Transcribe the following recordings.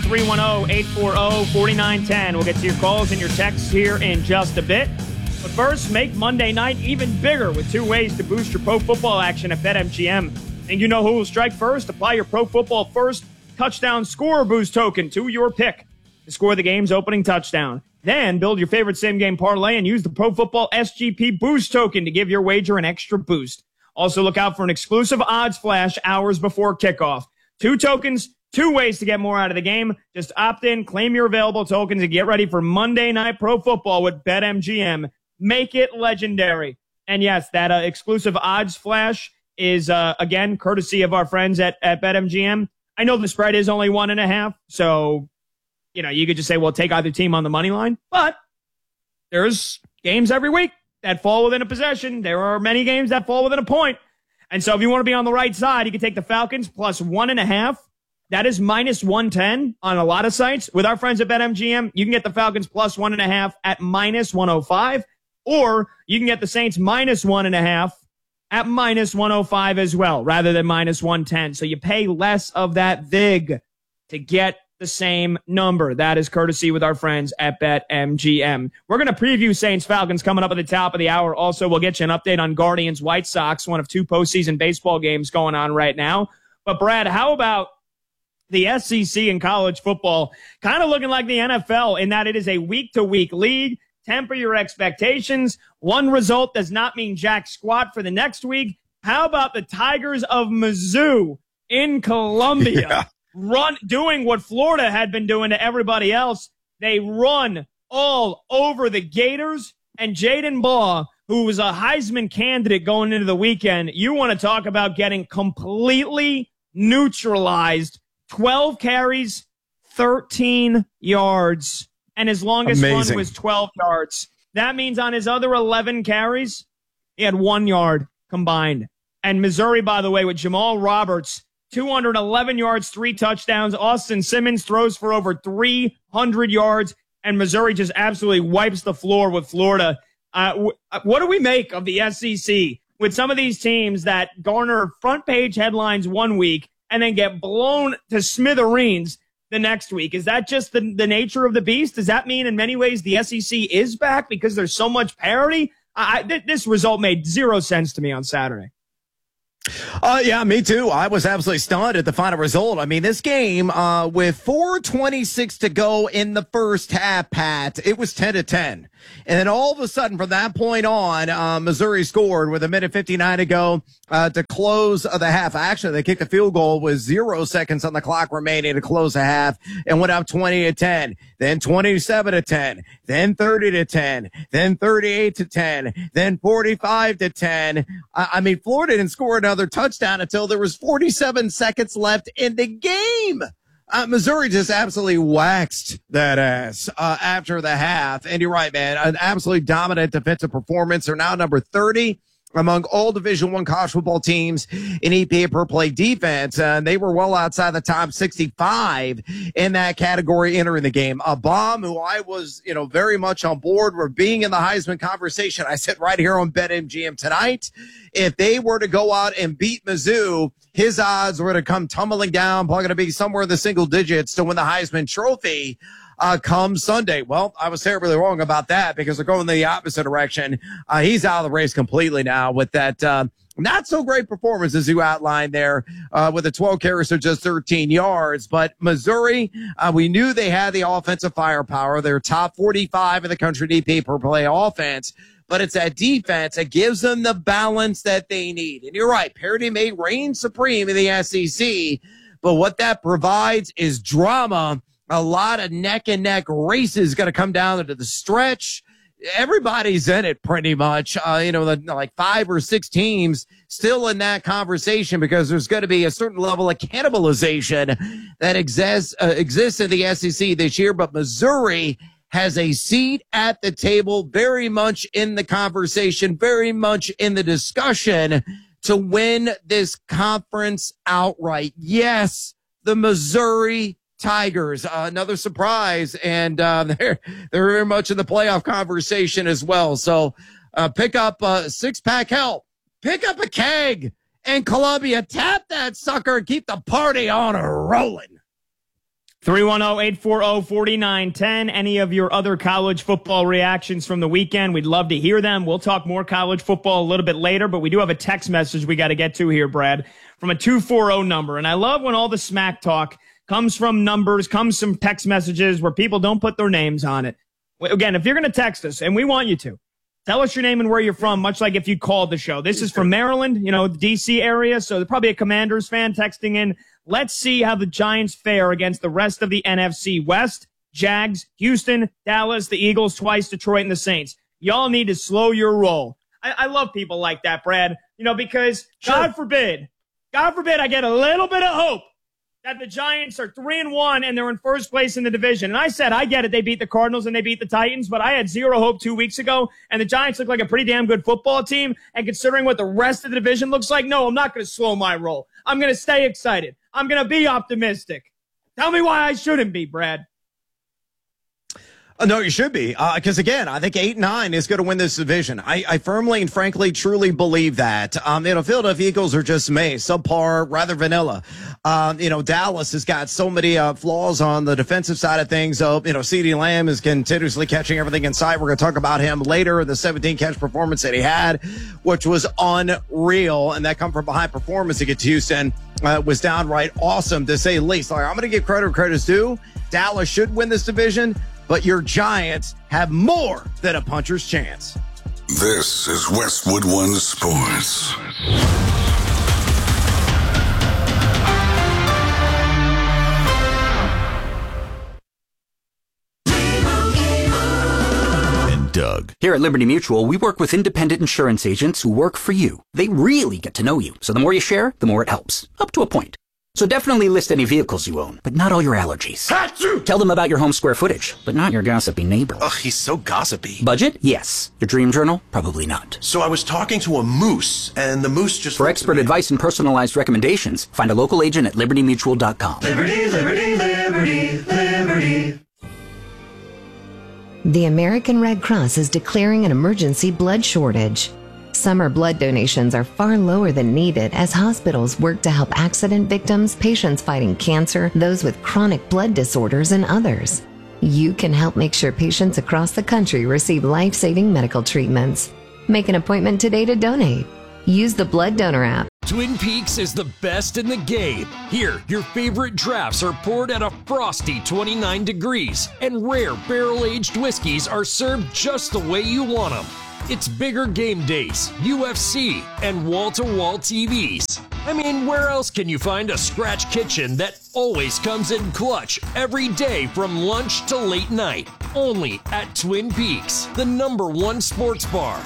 310-840-4910. We'll get to your calls and your texts here in just a bit. But first, make Monday night even bigger with 2 ways to boost your pro football action at BetMGM. Think you know who will strike first? Apply your Pro Football First touchdown score boost token to your pick to score the game's opening touchdown. Then build your favorite same-game parlay and use the Pro Football SGP boost token to give your wager an extra boost. Also, look out for an exclusive odds flash hours before kickoff. 2 tokens, 2 ways to get more out of the game. Just opt in, claim your available tokens, and get ready for Monday Night Pro Football with BetMGM. Make it legendary. And yes, that exclusive odds flash is, again, courtesy of our friends at BetMGM. I know the spread is only 1.5, so, you could just say, well, take either team on the money line. But there's games every week that fall within a possession. There are many games that fall within a point. And so if you want to be on the right side, you can take the Falcons plus 1.5. That is minus 110 on a lot of sites. With our friends at BetMGM, you can get the Falcons plus 1.5 at minus 105. Or you can get the Saints minus 1.5 at minus 105 as well, rather than minus 110. So you pay less of that VIG to get the same number. That is courtesy with our friends at BetMGM. We're going to preview Saints-Falcons coming up at the top of the hour. Also, we'll get you an update on Guardians-White Sox, one of 2 postseason baseball games going on right now. But, Brad, how about the SEC in college football? Kind of looking like the NFL in that it is a week-to-week league. Temper your expectations. One result does not mean jack squat for the next week. How about the Tigers of Mizzou in Columbia doing what Florida had been doing to everybody else? They run all over the Gators, and Jaden Baugh, who was a Heisman candidate going into the weekend, you want to talk about getting completely neutralized. 12 carries, 13 yards. And his longest run was 12 yards. That means on his other 11 carries, he had 1 yard combined. And Missouri, by the way, with Jamal Roberts, 211 yards, 3 touchdowns. Austin Simmons throws for over 300 yards. And Missouri just absolutely wipes the floor with Florida. What do we make of the SEC with some of these teams that garner front page headlines one week and then get blown to smithereens the next week? Is that just the nature of the beast? Does that mean in many ways the SEC is back because there's so much parity? This result made 0 sense to me on Saturday. Yeah, me too. I was absolutely stunned at the final result. I mean, this game, with 4:26 to go in the first half, Pat, it was 10-10. And then all of a sudden, from that point on, Missouri scored with 1:59 to go, to close the half. Actually, they kicked the field goal with 0 seconds on the clock remaining to close the half and went up 20-10, then 27-10, then 30-10, then 38-10, then 45-10. I mean, Florida didn't score another touchdown until there was 47 seconds left in the game. Missouri just absolutely waxed that ass after the half. And you're right, man. An absolutely dominant defensive performance. They're now number 30 among all Division I college football teams in EPA per play defense. And they were well outside the top 65 in that category entering the game. A bomb who I was, very much on board with being in the Heisman conversation. I said right here on BetMGM tonight, if they were to go out and beat Mizzou, his odds were to come tumbling down, probably going to be somewhere in the single digits to win the Heisman Trophy come Sunday. Well, I was terribly wrong about that because they're going in the opposite direction. He's out of the race completely now with that not so great performance as you outlined there with the 12 carries or just 13 yards. But Missouri, we knew they had the offensive firepower. They're top 45 in the country DP per play offense. But it's that defense that gives them the balance that they need. And you're right, parity may reign supreme in the SEC, but what that provides is drama. A lot of neck-and-neck races going to come down into the stretch. Everybody's in it pretty much. Like 5 or 6 teams still in that conversation because there's going to be a certain level of cannibalization that exists in the SEC this year. But Missouri has a seat at the table, very much in the conversation, very much in the discussion to win this conference outright. Yes, the Missouri Tigers, another surprise, and they're very much in the playoff conversation as well. So pick up a 6-pack, hell, pick up a keg in Columbia, tap that sucker, and keep the party on rolling. 310-840-4910. Any of your other college football reactions from the weekend, we'd love to hear them. We'll talk more college football a little bit later, but we do have a text message we got to get to here, Brad, from a 240 number. And I love when all the smack talk comes from numbers, comes from text messages where people don't put their names on it. Again, if you're going to text us, and we want you to, tell us your name and where you're from, much like if you called the show. This is from Maryland, the D.C. area, so they're probably a Commanders fan texting in. Let's see how the Giants fare against the rest of the NFC West. Jags, Houston, Dallas, the Eagles twice, Detroit, and the Saints. Y'all need to slow your roll. I love people like that, Brad, because God forbid I get a little bit of hope that the Giants are 3-1 and they're in first place in the division. And I said, I get it. They beat the Cardinals and they beat the Titans, but I had zero hope 2 weeks ago. And the Giants look like a pretty damn good football team. And considering what the rest of the division looks like, no, I'm not going to slow my roll. I'm going to stay excited. I'm going to be optimistic. Tell me why I shouldn't be, Brad. No, you should be. Because again, I think 8-9 is going to win this division. I firmly and frankly truly believe that. Philadelphia Eagles are just subpar, rather vanilla. Dallas has got so many flaws on the defensive side of things. So, CeeDee Lamb is continuously catching everything in sight. We're going to talk about him later. The 17 catch performance that he had, which was unreal, and that come from behind performance against Houston was downright awesome to say the least. I'm going to give credit where credit's due. Dallas should win this division, but your Giants have more than a puncher's chance. This is Westwood One Sports. And Doug. Here at Liberty Mutual, we work with independent insurance agents who work for you. They really get to know you. So the more you share, the more it helps. Up to a point. So definitely list any vehicles you own, but not all your allergies. Achoo! Tell them about your home square footage, but not your gossipy neighbor. Ugh, he's so gossipy. Budget? Yes. Your dream journal? Probably not. So I was talking to a moose, and the moose just... For expert advice and personalized recommendations, find a local agent at libertymutual.com. Liberty, liberty, liberty, liberty. The American Red Cross is declaring an emergency blood shortage. Summer blood donations are far lower than needed as hospitals work to help accident victims, patients fighting cancer, those with chronic blood disorders, and others. You can help make sure patients across the country receive life-saving medical treatments. Make an appointment today to donate. Use the Blood Donor app. Twin Peaks is the best in the game. Here, your favorite drafts are poured at a frosty 29 degrees, and rare barrel-aged whiskeys are served just the way you want them. It's bigger game days, UFC, and wall-to-wall TVs. I mean, where else can you find a scratch kitchen that always comes in clutch every day from lunch to late night? Only at Twin Peaks, the #1 sports bar.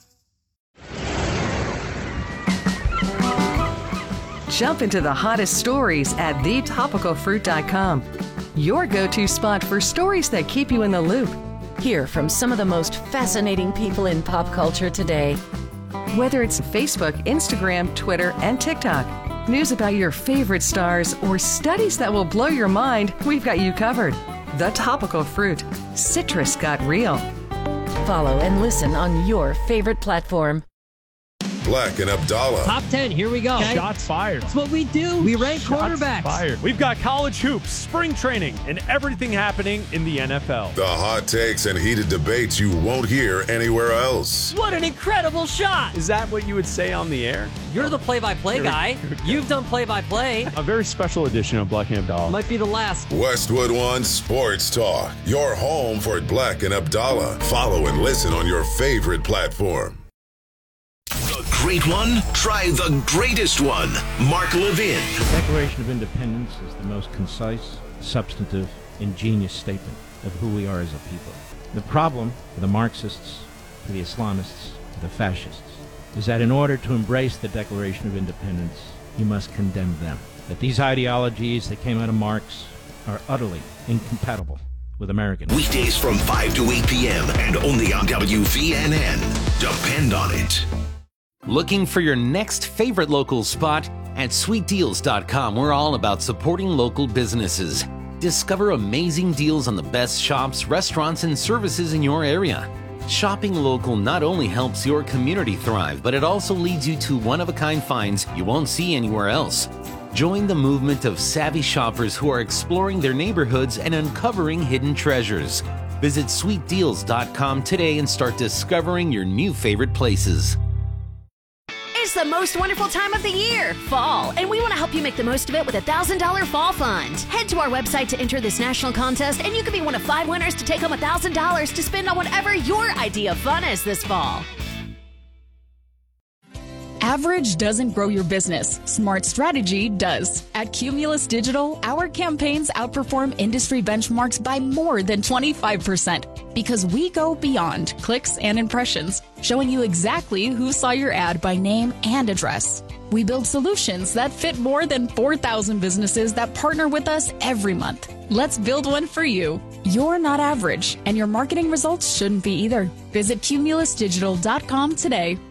Jump into the hottest stories at thetopicalfruit.com. Your go-to spot for stories that keep you in the loop. Hear from some of the most fascinating people in pop culture today. Whether it's Facebook, Instagram, Twitter, and TikTok, news about your favorite stars, or studies that will blow your mind, we've got you covered. The Topical Fruit. Citrus got real. Follow and listen on your favorite platform. Black and Abdallah. Top 10, here we go. Okay. Shots fired. That's what we do. We rank quarterbacks. Fired. We've got college hoops, spring training, and everything happening in the NFL. The hot takes and heated debates you won't hear anywhere else. What an incredible shot. Is that what you would say on the air? You're the play-by-play guy. You've done play-by-play. A very special edition of Black and Abdallah. Might be the last. Westwood One Sports Talk. Your home for Black and Abdallah. Follow and listen on your favorite platform. Great one? Try the greatest one. Mark Levin. The Declaration of Independence is the most concise, substantive, ingenious statement of who we are as a people. The problem for the Marxists, for the Islamists, for the fascists, is that in order to embrace the Declaration of Independence, you must condemn them. That these ideologies that came out of Marx are utterly incompatible with American. Weekdays from 5 to 8 p.m. and only on WVNN. Depend on it. Looking for your next favorite local spot? At sweetdeals.com, we're all about supporting local businesses. Discover amazing deals on the best shops, restaurants, and services in your area. Shopping local not only helps your community thrive, but it also leads you to one-of-a-kind finds you won't see anywhere else. Join the movement of savvy shoppers who are exploring their neighborhoods and uncovering hidden treasures. Visit sweetdeals.com today and start discovering your new favorite places. It's the most wonderful time of the year, fall, and we want to help you make the most of it with a $1,000 fall fund. Head to our website to enter this national contest, and you could be one of 5 winners to take home $1,000 to spend on whatever your idea of fun is this fall. Average doesn't grow your business. Smart strategy does. At Cumulus Digital, our campaigns outperform industry benchmarks by more than 25% because we go beyond clicks and impressions, showing you exactly who saw your ad by name and address. We build solutions that fit more than 4,000 businesses that partner with us every month. Let's build one for you. You're not average, and your marketing results shouldn't be either. Visit cumulusdigital.com today.